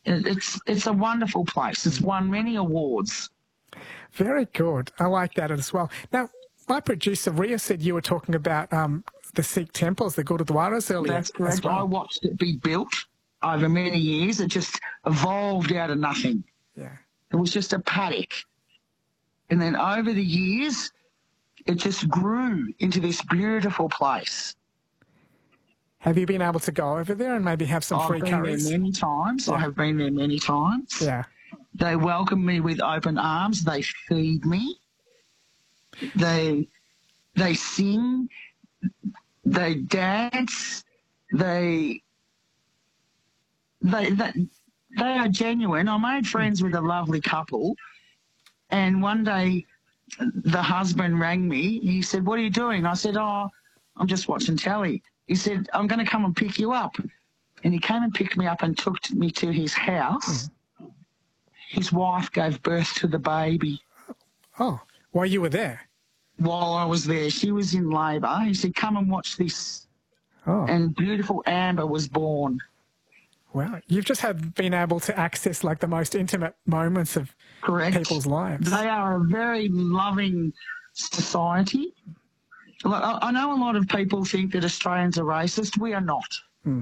It's a wonderful place. It's won many awards. Very good. I like that as well. Now, my producer, Ria, said you were talking about the Sikh temples, the Gurdwaras earlier. That's correct. Well. I watched it be built over many years. It just evolved out of nothing. Yeah. It was just a paddock. And then over the years, it just grew into this beautiful place. Have you been able to go over there and maybe have some free curries? I've been there many times. Yeah. I have been there many times. Yeah. They welcome me with open arms. They feed me. They sing. They dance. They are genuine. I made friends with a lovely couple, and one day the husband rang me. He said, "What are you doing?" I said, "Oh, I'm just watching telly." He said, "I'm going to come and pick you up." And he came and picked me up and took me to his house. His wife gave birth to the baby. Oh, while you were there? While I was there. She was in labour. He said, "Come and watch this." Oh. And beautiful Amber was born. Wow. You've just been able to access like the most intimate moments of Correct. people's lives. They are a very loving society. I know a lot of people think that Australians are racist. We are not.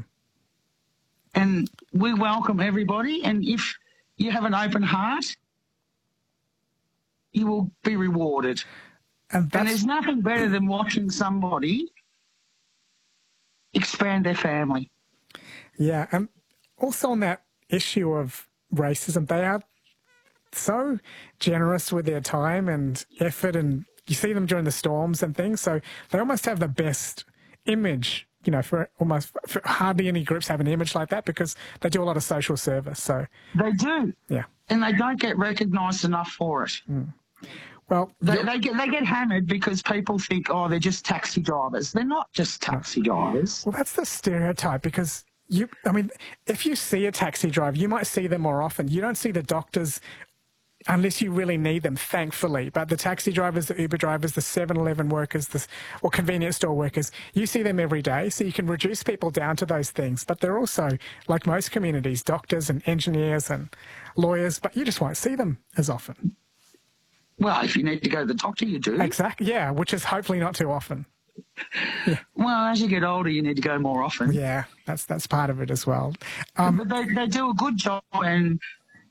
And we welcome everybody. And if you have an open heart, you will be rewarded. And there's nothing better than watching somebody expand their family. Yeah. And also on that issue of racism, they are so generous with their time and effort, and you see them during the storms and things. So they almost have the best image, you know, for hardly any groups have an image like that because they do a lot of social service. So they do. Yeah. And they don't get recognised enough for it. Well, they get hammered because people think, oh, they're just taxi drivers. They're not just taxi drivers. Well, that's the stereotype because if you see a taxi driver, you might see them more often. You don't see the doctors unless you really need them, thankfully. But the taxi drivers, the Uber drivers, the 7-Eleven workers, or convenience store workers, you see them every day. So you can reduce people down to those things. But they're also, like most communities, doctors and engineers and lawyers, but you just won't see them as often. Well, if you need to go to the doctor, you do. Exactly, yeah, which is hopefully not too often. Yeah. Well, as you get older, you need to go more often. Yeah, that's part of it as well. But they do a good job, and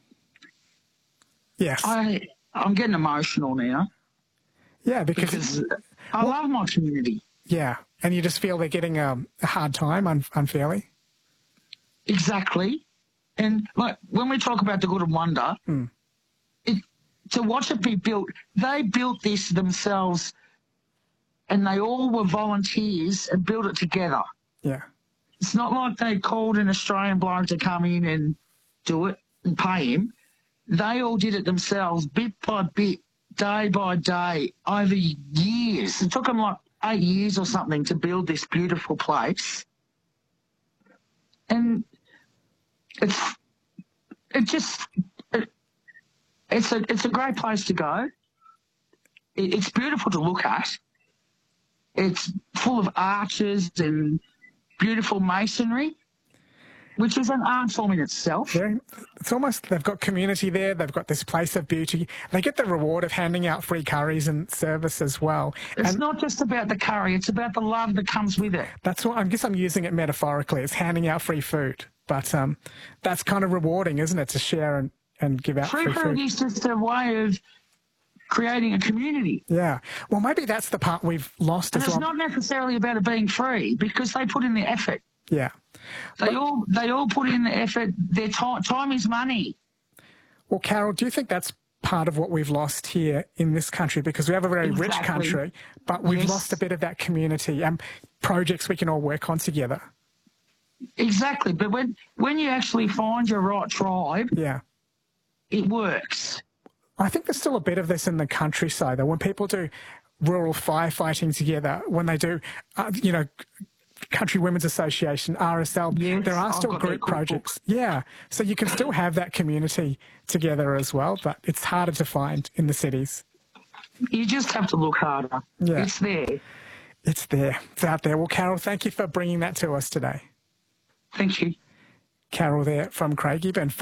yes, I'm getting emotional now. Yeah, because I love my community. Yeah, and you just feel they're getting a hard time unfairly. Exactly, and like when we talk about the Good and Wonder, to watch it be built, they built this themselves. And they all were volunteers and built it together. Yeah. It's not like they called an Australian bloke to come in and do it and pay him. They all did it themselves, bit by bit, day by day, over years. It took them like 8 years or something to build this beautiful place. And it's a great place to go. It's beautiful to look at. It's full of arches and beautiful masonry, which is an art form in itself. It's almost, they've got community there, they've got this place of beauty. They get the reward of handing out free curries and service as well. It's not just about the curry, it's about the love that comes with it. That's what, I guess I'm using it metaphorically, it's handing out free food. But that's kind of rewarding, isn't it, to share and give out free food. Free food is just a way of creating a community. Yeah. Well, maybe that's the part we've lost as well. And it's not necessarily about it being free because they put in the effort. Yeah. They all put in the effort. Their time is money. Well, Carol, do you think that's part of what we've lost here in this country? Because we have a very rich country, but we've lost a bit of that community and projects we can all work on together. Exactly. But when you actually find your right tribe, it works. I think there's still a bit of this in the countryside, though. When people do rural firefighting together, when they do, Country Women's Association, RSL, there are still group projects. Yeah, so you can still have that community together as well, but it's harder to find in the cities. You just have to look harder. Yeah. It's there. It's there. It's out there. Well, Carol, thank you for bringing that to us today. Thank you. Carol there from Craigieburn.